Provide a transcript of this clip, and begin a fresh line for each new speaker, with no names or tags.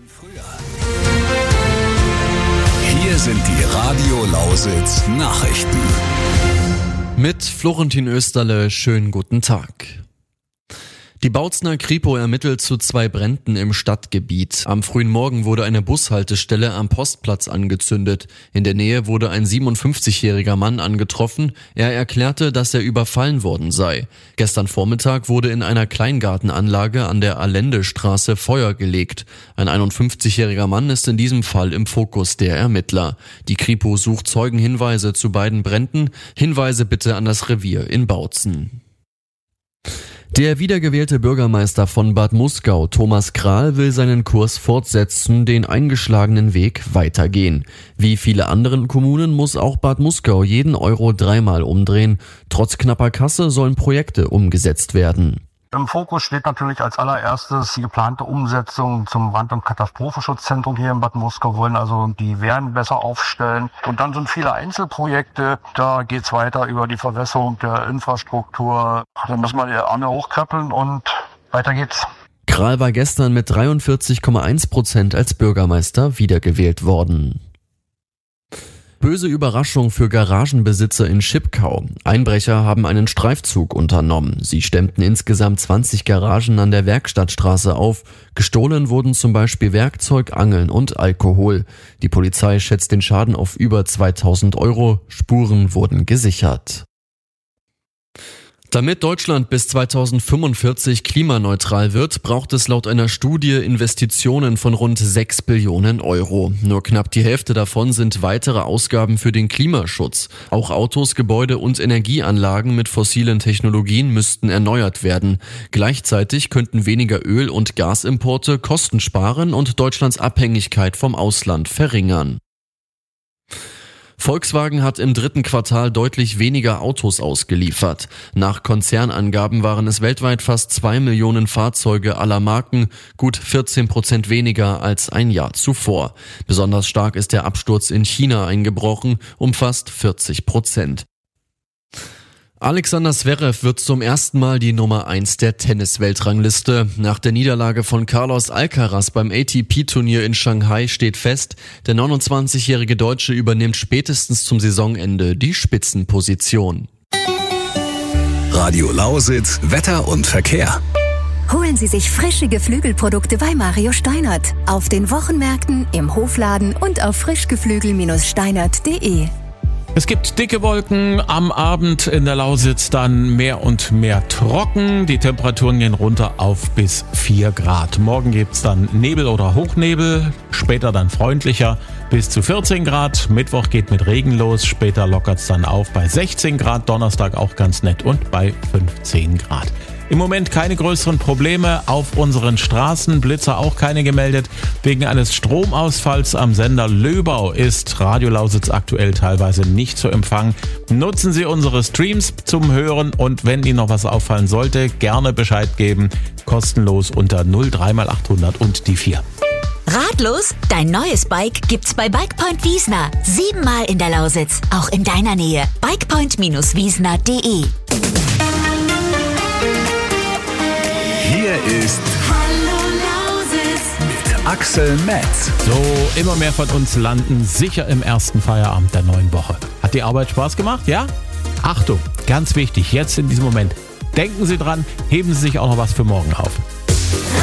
Früher. Hier sind die Radio Lausitz Nachrichten.
Mit Florentin Österle, schönen guten Tag. Die Bautzner Kripo ermittelt zu 2 Bränden im Stadtgebiet. Am frühen Morgen wurde eine Bushaltestelle am Postplatz angezündet. In der Nähe wurde ein 57-jähriger Mann angetroffen. Er erklärte, dass er überfallen worden sei. Gestern Vormittag wurde in einer Kleingartenanlage an der Allendestraße Feuer gelegt. Ein 51-jähriger Mann ist in diesem Fall im Fokus der Ermittler. Die Kripo sucht Zeugenhinweise zu beiden Bränden. Hinweise bitte an das Revier in Bautzen. Der wiedergewählte Bürgermeister von Bad Muskau, Thomas Krahl, will seinen Kurs fortsetzen, den eingeschlagenen Weg weitergehen. Wie viele anderen Kommunen muss auch Bad Muskau jeden Euro 3-mal umdrehen. Trotz knapper Kasse sollen Projekte umgesetzt werden.
Im Fokus steht natürlich als allererstes die geplante Umsetzung zum Brand- und Katastrophenschutzzentrum hier in Bad Muskau. Wir wollen also die Wehren besser aufstellen. Und dann sind viele Einzelprojekte. Da geht's weiter über die Verbesserung der Infrastruktur. Dann müssen wir die Arme hochkrempeln und weiter geht's.
Krahl war gestern mit 43,1% als Bürgermeister wiedergewählt worden. Böse Überraschung für Garagenbesitzer in Schipkau. Einbrecher haben einen Streifzug unternommen. Sie stemmten insgesamt 20 Garagen an der Werkstattstraße auf. Gestohlen wurden zum Beispiel Werkzeug, Angeln und Alkohol. Die Polizei schätzt den Schaden auf über 2.000 Euro. Spuren wurden gesichert. Damit Deutschland bis 2045 klimaneutral wird, braucht es laut einer Studie Investitionen von rund 6 Billionen Euro. Nur knapp die Hälfte davon sind weitere Ausgaben für den Klimaschutz. Auch Autos, Gebäude und Energieanlagen mit fossilen Technologien müssten erneuert werden. Gleichzeitig könnten weniger Öl- und Gasimporte Kosten sparen und Deutschlands Abhängigkeit vom Ausland verringern. Volkswagen hat im 3. Quartal deutlich weniger Autos ausgeliefert. Nach Konzernangaben waren es weltweit fast 2 Millionen Fahrzeuge aller Marken, gut 14% weniger als ein Jahr zuvor. Besonders stark ist der Absturz in China eingebrochen, um fast 40%. Alexander Zverev wird zum ersten Mal die Nummer 1 der Tennis-Weltrangliste. Nach der Niederlage von Carlos Alcaraz beim ATP-Turnier in Shanghai steht fest, der 29-jährige Deutsche übernimmt spätestens zum Saisonende die Spitzenposition.
Radio Lausitz, Wetter und Verkehr.
Holen Sie sich frische Geflügelprodukte bei Mario Steinert. Auf den Wochenmärkten, im Hofladen und auf frischgeflügel-steinert.de.
Es gibt dicke Wolken, am Abend in der Lausitz dann mehr und mehr trocken. Die Temperaturen gehen runter auf bis 4 Grad. Morgen gibt's dann Nebel oder Hochnebel, später dann freundlicher bis zu 14 Grad. Mittwoch geht mit Regen los, später lockert's dann auf bei 16 Grad. Donnerstag auch ganz nett und bei 15 Grad. Im Moment keine größeren Probleme auf unseren Straßen, Blitzer auch keine gemeldet. Wegen eines Stromausfalls am Sender Löbau ist Radio Lausitz aktuell teilweise nicht zu empfangen. Nutzen Sie unsere Streams zum Hören und wenn Ihnen noch was auffallen sollte, gerne Bescheid geben. Kostenlos unter 03x800 und die 4.
Ratlos? Dein neues Bike gibt's bei Bikepoint Wiesner. 7-mal in der Lausitz, auch in deiner Nähe. Bikepoint-wiesner.de.
Hier ist
Hallo Lausitz
mit Axel Metz.
So, immer mehr von uns landen sicher im ersten Feierabend der neuen Woche. Hat die Arbeit Spaß gemacht? Ja? Achtung, ganz wichtig, jetzt in diesem Moment. Denken Sie dran, heben Sie sich auch noch was für morgen auf.